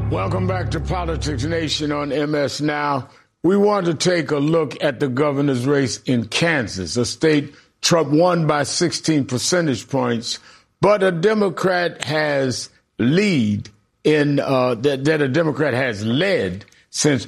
Welcome back to Politics Nation on MS Now. We want to take a look at the governor's race in Kansas, a state Trump won by 16 percentage points, but a Democrat has led since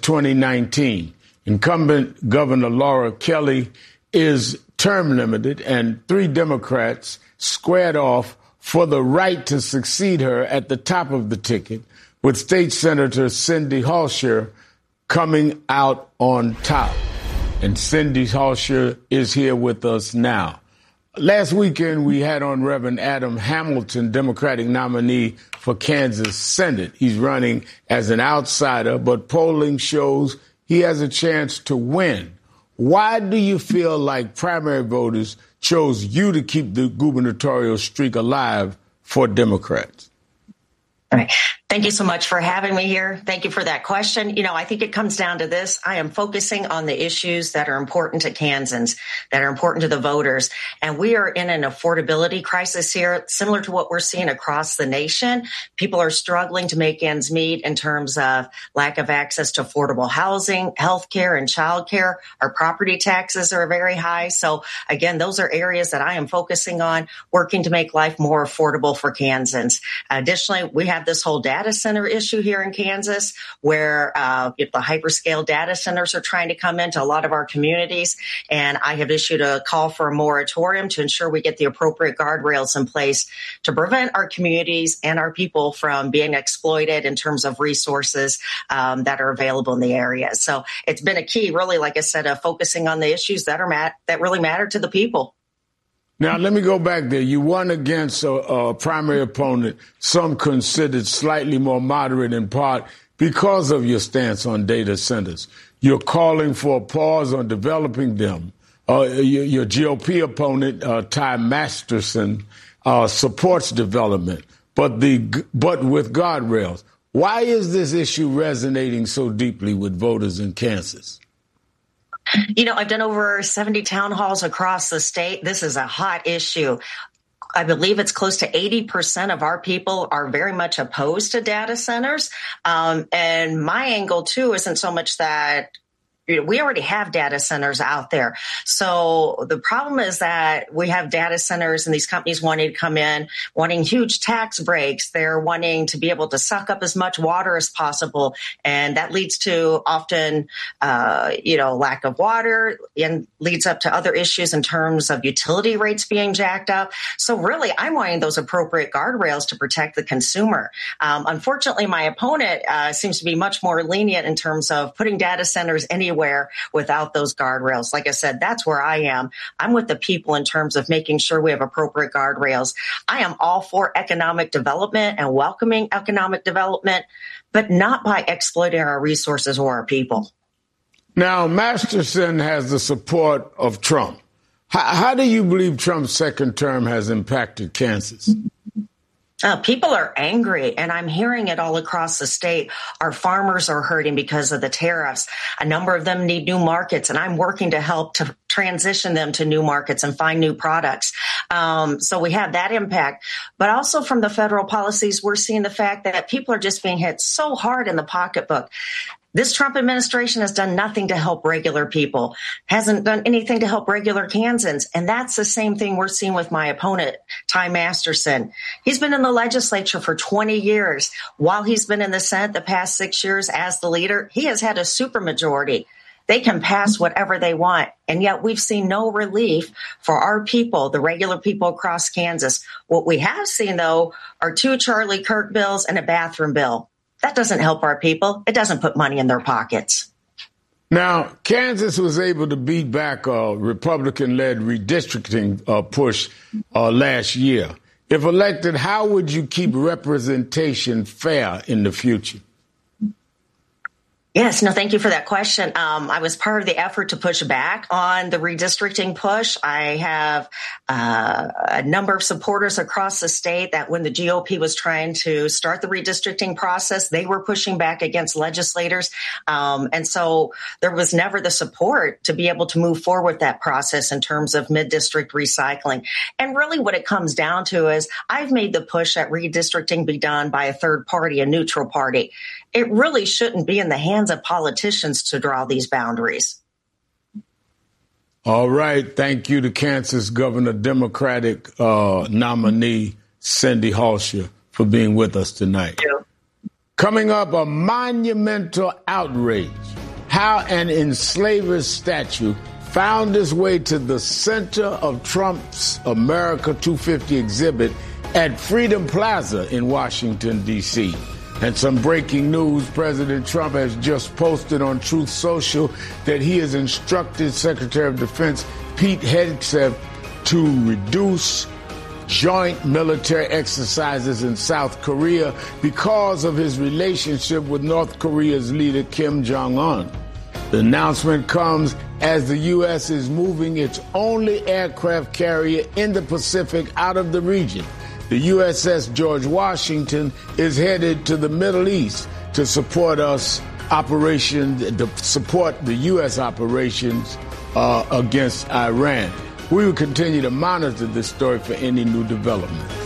2019. Incumbent Governor Laura Kelly is term limited, and 3 Democrats squared off for the right to succeed her at the top of the ticket, with State Senator Cindy Halsher coming out on top. And Cindy Halsher is here with us now. Last weekend, we had on Reverend Adam Hamilton, Democratic nominee for Kansas Senate. He's running as an outsider, but polling shows he has a chance to win. Why do you feel like primary voters chose you to keep the gubernatorial streak alive for Democrats? All right. Thank you so much for having me here. Thank you for that question. You know, I think it comes down to this. I am focusing on the issues that are important to Kansans, that are important to the voters. And we are in an affordability crisis here, similar to what we're seeing across the nation. People are struggling to make ends meet in terms of lack of access to affordable housing, healthcare, and childcare. Our property taxes are very high. So again, those are areas that I am focusing on, working to make life more affordable for Kansans. Additionally, we have this whole data center issue here in Kansas, where the hyperscale data centers are trying to come into a lot of our communities. And I have issued a call for a moratorium to ensure we get the appropriate guardrails in place to prevent our communities and our people from being exploited in terms of resources that are available in the area. So it's been a key, really, like I said, of focusing on the issues that are that really matter to the people. Now, let me go back there. You won against a primary opponent, some considered slightly more moderate, in part because of your stance on data centers. You're calling for a pause on developing them. Your GOP opponent, Ty Masterson, supports development, but with guardrails. Why is this issue resonating so deeply with voters in Kansas? You know, I've done over 70 town halls across the state. This is a hot issue. I believe it's close to 80% of our people are very much opposed to data centers. And my angle, too, isn't so much that we already have data centers out there. So the problem is that we have data centers and these companies wanting to come in, wanting huge tax breaks. They're wanting to be able to suck up as much water as possible. And that leads to often, lack of water, and leads up to other issues in terms of utility rates being jacked up. So really, I'm wanting those appropriate guardrails to protect the consumer. Unfortunately, my opponent seems to be much more lenient in terms of putting data centers anywhere without those guardrails. Like I said, that's where I am. I'm with the people in terms of making sure we have appropriate guardrails. I am all for economic development and welcoming economic development, but not by exploiting our resources or our people. Now, Masterson has the support of Trump. How do you believe Trump's second term has impacted Kansas? People are angry, and I'm hearing it all across the state. Our farmers are hurting because of the tariffs. A number of them need new markets, and I'm working to help to transition them to new markets and find new products. So we have that impact. But also from the federal policies, we're seeing the fact that people are just being hit so hard in the pocketbook. This Trump administration has done nothing to help regular people, hasn't done anything to help regular Kansans. And that's the same thing we're seeing with my opponent, Ty Masterson. He's been in the legislature for 20 years. While he's been in the Senate the past 6 years as the leader, he has had a supermajority. They can pass whatever they want. And yet we've seen no relief for our people, the regular people across Kansas. What we have seen, though, are 2 Charlie Kirk bills and a bathroom bill. That doesn't help our people. It doesn't put money in their pockets. Now, Kansas was able to beat back a Republican-led redistricting push last year. If elected, how would you keep representation fair in the future? Yes, no, thank you for that question. I was part of the effort to push back on the redistricting push. I have a number of supporters across the state that when the GOP was trying to start the redistricting process, they were pushing back against legislators. And so there was never the support to be able to move forward that process in terms of mid-district recycling. And really what it comes down to is I've made the push that redistricting be done by a third party, a neutral party. It really shouldn't be in the hands of politicians to draw these boundaries. All right. Thank you to Kansas Governor Democratic nominee Cindy Halsher for being with us tonight. Thank you. Coming up, a monumental outrage. How an enslaver's statue found its way to the center of Trump's America 250 exhibit at Freedom Plaza in Washington, D.C. And some breaking news, President Trump has just posted on Truth Social that he has instructed Secretary of Defense Pete Hegseth to reduce joint military exercises in South Korea because of his relationship with North Korea's leader Kim Jong-un. The announcement comes as the U.S. is moving its only aircraft carrier in the Pacific out of the region. The USS George Washington is headed to the Middle East to support the U.S. operations against Iran. We will continue to monitor this story for any new development.